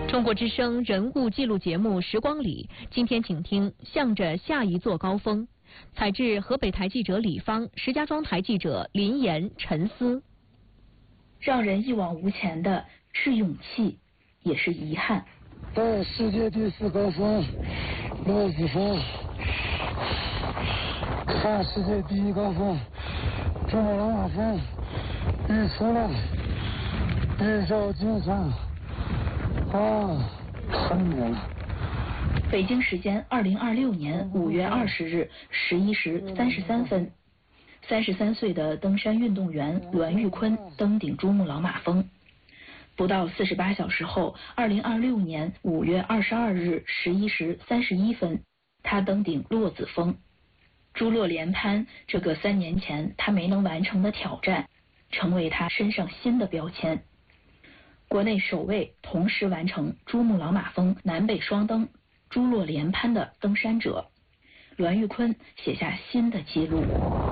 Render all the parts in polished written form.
中国之声人物记录节目《时光里》，今天请听《向着下一座高峰》，采自河北台记者李芳、石家庄台记者林岩、陈思。 让人一往无前的是勇气，也是遗憾。 在世界第4高峰骆子峰，看世界第1高峰珠穆朗玛峰，日出了，日照金山。看见了。 北京时间2026年5月20日11时33分，33岁的登山运动员栾玉坤登顶珠穆朗玛峰。不到48小时后，2026年5月22日11时31分，他登顶骆子峰。珠洛连攀这个3年前他没能完成的挑战，成为他身上新的标签。国内首位同时完成珠穆朗玛峰南北双登、珠洛连攀的登山者，栾玉坤写下新的纪录。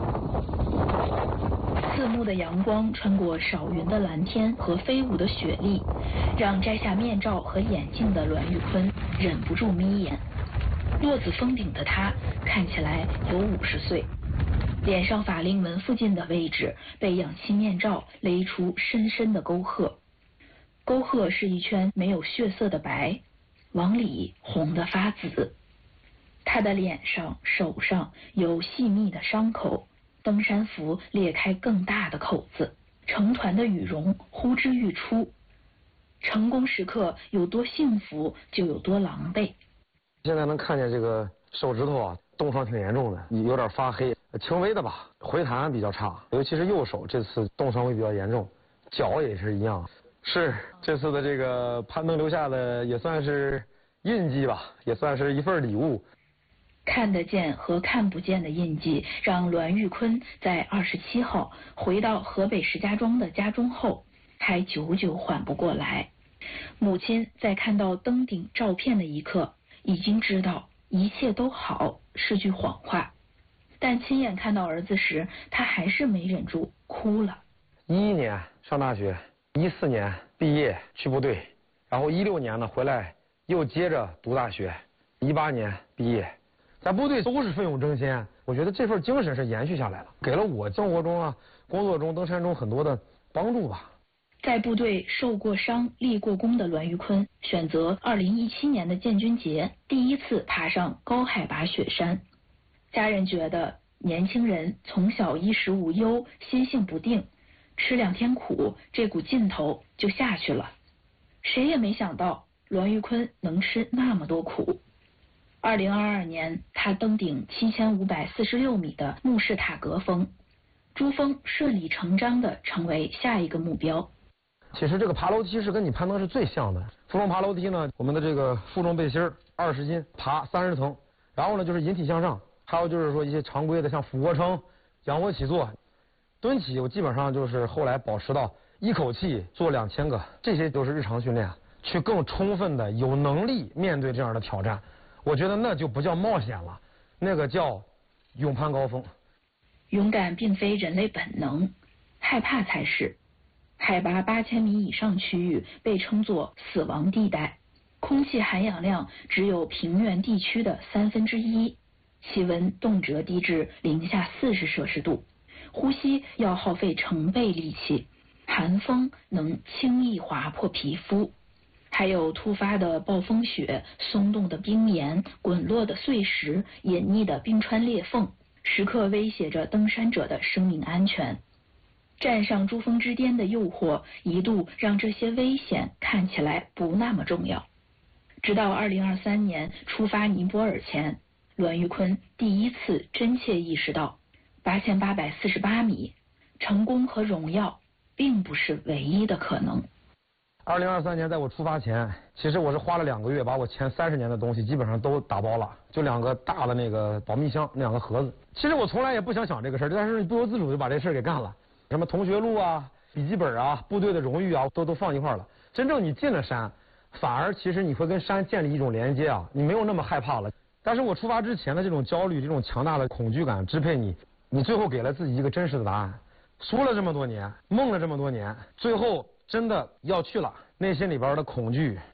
刺目的阳光穿过少云的蓝天和飞舞的雪粒，让摘下面罩和眼镜的栾玉坤忍不住眯眼。骆子峰顶的他看起来有50岁，脸上法令纹附近的位置被氧气面罩勒出深深的沟壑。沟壑是一圈没有血色的白，往里红得发紫。他的脸上、手上有细密的伤口，登山服裂开更大的口子，成团的羽绒呼之欲出。成功时刻有多幸福，就有多狼狈。 现在能看见这个手指头啊，冻伤挺严重的，有点发黑，轻微的吧，回弹比较差，尤其是右手这次冻伤会比较严重，脚也是一样。是这次的这个攀登留下的也算是印记吧，也算是一份礼物。 看得见和看不见的印记，让栾玉坤在27号回到河北石家庄的家中后，还久久缓不过来。母亲在看到登顶照片的一刻，已经知道一切都好是句谎话，但亲眼看到儿子时，他还是没忍住哭了。 11年上大学，14年毕业去部队，然后16年呢回来又接着读大学，18年毕业，在部队都是奋勇争先，我觉得这份精神是延续下来了，给了我生活中啊、工作中、登山中很多的帮助吧。 在部队受过伤、立过功的栾玉坤，选择2017年的建军节第一次爬上高海拔雪山。家人觉得年轻人从小衣食无忧，心性不定，吃2天苦，这股劲头就下去了。谁也没想到栾玉坤能吃那么多苦。2022年，他登顶7546米的慕士塔格峰，珠峰顺理成章地成为下一个目标。 其实这个爬楼梯是跟你攀登是最像的。负重爬楼梯呢，我们的这个负重背心20斤，爬30层，然后呢就是引体向上，还有就是说一些常规的像俯卧撑、仰卧起坐。蹲起我基本上就是后来保持到一口气做2000个，这些都是日常训练，去更充分的有能力面对这样的挑战。我觉得那就不叫冒险了，那个叫勇攀高峰。 勇敢并非人类本能，害怕才是。海拔8000米以上区域被称作死亡地带，空气含氧量只有平原地区的1/3，气温动辄低至-40摄氏度。呼吸要耗费成倍力气，寒风能轻易划破皮肤，还有突发的暴风雪、松动的冰岩、滚落的碎石、隐匿的冰川裂缝，时刻威胁着登山者的生命安全。站上珠峰之巅的诱惑，一度让这些危险看起来不那么重要。直到2023年出发尼泊尔前，栾玉坤第一次真切意识到8848米，成功和荣耀并不是唯一的可能。 2023年在我出发前，其实我是花了2个月，把我前30年的东西基本上都打包了，就2个大的那个保密箱，那2个盒子。其实我从来也不想这个事儿，但是不由自主就把这事儿给干了。什么同学录啊、笔记本啊、部队的荣誉啊，都放一块了。真正你进了山，反而其实你会跟山建立一种连接啊，你没有那么害怕了。但是我出发之前的这种焦虑、这种强大的恐惧感支配你，你最后给了自己一个真实的答案。说了这么多年，梦了这么多年，最后真的要去了，内心里边的恐惧、